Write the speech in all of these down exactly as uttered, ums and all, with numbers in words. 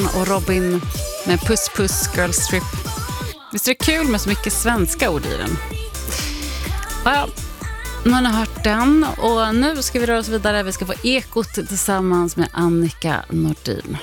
Och Robin med Puss Puss Girl Strip. Visst är det kul med så mycket svenska ord i den? Ja, man har hört den. Och nu ska vi röra oss vidare. Vi ska få Ekot tillsammans med Annika Nordin.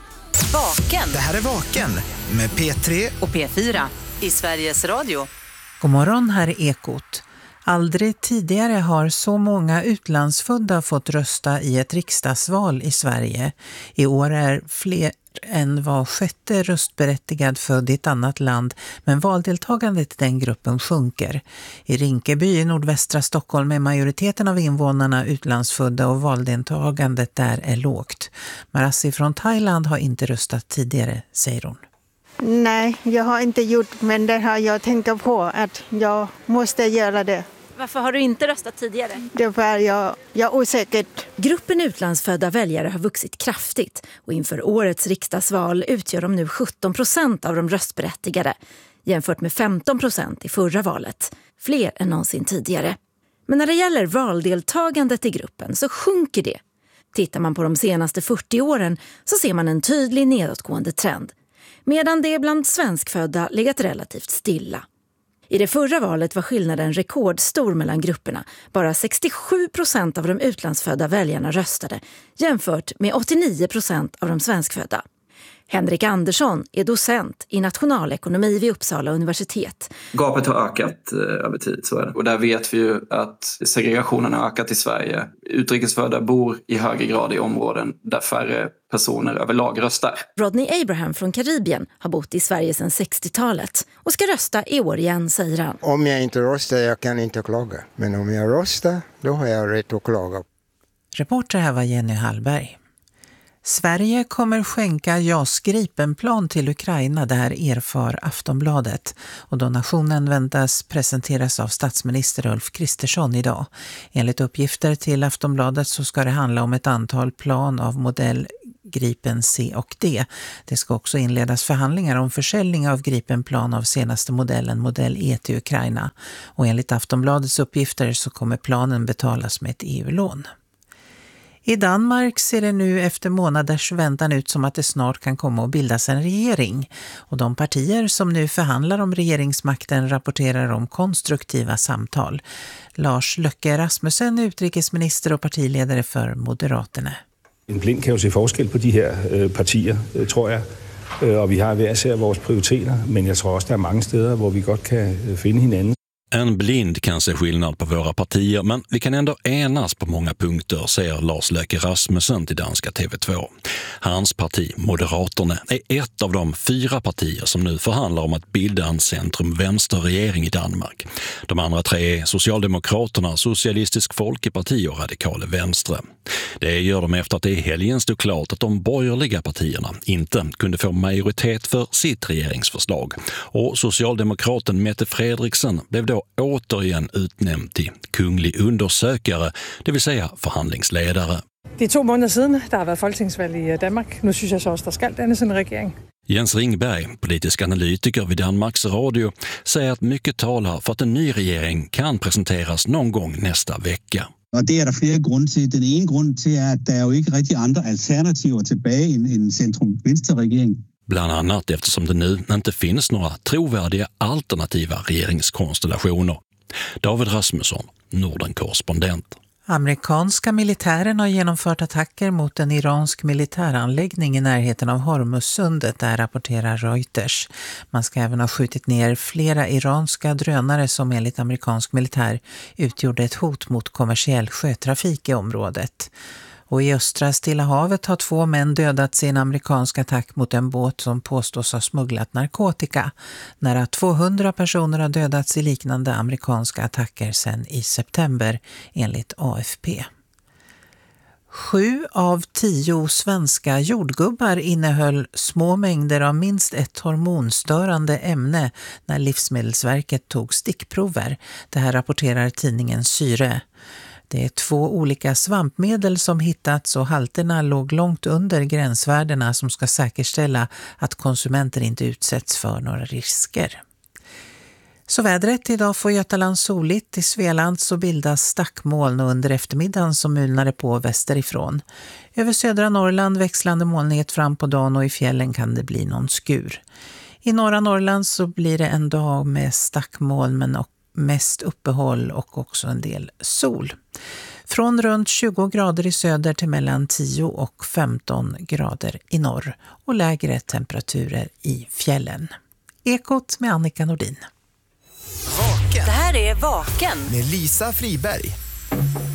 Vaken. Det här är Vaken med P tre och P fyra i Sveriges Radio. God morgon, här är Ekot. Aldrig tidigare har så många utlandsfödda fått rösta i ett riksdagsval i Sverige. I år är fler än var sjätte röstberättigad född i ett annat land, men valdeltagandet i den gruppen sjunker. I Rinkeby i nordvästra Stockholm är majoriteten av invånarna utlandsfödda och valdeltagandet där är lågt. Marassi från Thailand har inte röstat tidigare, säger hon. Nej, jag har inte gjort, men det har jag tänkt på att jag måste göra det. Varför har du inte röstat tidigare? Därför är jag, jag osäker. Gruppen utlandsfödda väljare har vuxit kraftigt och inför årets riksdagsval utgör de nu sjutton procent av de röstberättigade jämfört med femton procent i förra valet. Fler än någonsin tidigare. Men när det gäller valdeltagandet i gruppen så sjunker det. Tittar man på de senaste fyrtio åren så ser man en tydlig nedåtgående trend. Medan det bland svenskfödda legat relativt stilla. I det förra valet var skillnaden rekordstor mellan grupperna. Bara sextiosju procent av de utlandsfödda väljarna röstade jämfört med åttionio procent av de svenskfödda. Henrik Andersson är docent i nationalekonomi vid Uppsala universitet. Gapet har ökat eh, över tid, så är det. Och där vet vi ju att segregationen har ökat i Sverige. Utrikesfödda bor i högre grad i områden där färre personer överlag röstar. Rodney Abraham från Karibien har bott i Sverige sedan sextiotalet och ska rösta i år igen, säger han. Om jag inte röstar, jag kan inte klaga. Men om jag röstar, då har jag rätt att klaga. Reporter här var Jenny Hallberg. Sverige kommer skänka JAS Gripenplan till Ukraina, det här erfar Aftonbladet. Och donationen väntas presenteras av statsminister Ulf Kristersson idag. Enligt uppgifter till Aftonbladet så ska det handla om ett antal plan av modell Gripen C och D. Det ska också inledas förhandlingar om försäljning av Gripenplan av senaste modellen, modell E till Ukraina. Och enligt Aftonbladets uppgifter så kommer planen betalas med ett E U-lån. I Danmark ser det nu efter månaders väntan ut som att det snart kan komma att bildas en regering. Och de partier som nu förhandlar om regeringsmakten rapporterar om konstruktiva samtal. Lars Løkke Rasmussen är utrikesminister och partiledare för Moderaterna. En blind kan ju se forskel på de här partier, tror jag. Och vi har hver især vores prioriteter, men jag tror också det är många steder hvor vi godt kan finna hinanden. En blind kan se skillnad på våra partier, men vi kan ändå enas på många punkter, säger Lars Løkke Rasmussen till danska T V två. Hans parti, Moderaterna, är ett av de fyra partier som nu förhandlar om att bilda en centrum-vänsterregering i Danmark. De andra tre är Socialdemokraterna, Socialistisk Folkeparti och Radikale Venstre. Det gör de efter att det i helgen stod klart att de borgerliga partierna inte kunde få majoritet för sitt regeringsförslag. Och socialdemokraten Mette Frederiksen blev då återigen utnämnd till kunglig undersökare, det vill säga förhandlingsledare. Det är två månader sedan det har varit folketingsvalg i Danmark. Nu syns jag så att det ska dannes en regering. Jens Ringberg, politisk analytiker vid Danmarks Radio, säger att mycket talar för att en ny regering kan presenteras någon gång nästa vecka. Och det är det flera grunder till. Den ena grund till är att det är ju inte riktigt andra alternativ tillbaka i en, en centrum-vänsterregering. Bland annat eftersom det nu inte finns några trovärdiga alternativa regeringskonstellationer. David Rasmusson, Norden-korrespondent. Amerikanska militären har genomfört attacker mot en iransk militäranläggning i närheten av Hormuzsundet, där rapporterar Reuters. Man ska även ha skjutit ner flera iranska drönare som enligt amerikansk militär utgjorde ett hot mot kommersiell sjötrafik i området. Och i östra Stilla havet har två män dödats i en amerikansk attack mot en båt som påstås ha smugglat narkotika. Nära tvåhundra personer har dödats i liknande amerikanska attacker sedan i september, enligt A F P. Sju av tio svenska jordgubbar innehöll små mängder av minst ett hormonstörande ämne när Livsmedelsverket tog stickprover. Det här rapporterar tidningen Syre. Det är två olika svampmedel som hittats och halterna låg långt under gränsvärdena som ska säkerställa att konsumenter inte utsätts för några risker. Så vädret idag får Götaland soligt. I Svealand så bildas stackmoln och under eftermiddagen så mulnar det på västerifrån. Över södra Norrland växlande molnighet fram på dagen och i fjällen kan det bli någon skur. I norra Norrland så blir det en dag med stackmoln men och mest uppehåll och också en del sol. Från runt tjugo grader i söder till mellan tio och femton grader i norr och lägre temperaturer i fjällen. Ekot med Annika Nordin. Vaken. Det här är Vaken med Lisa Friberg.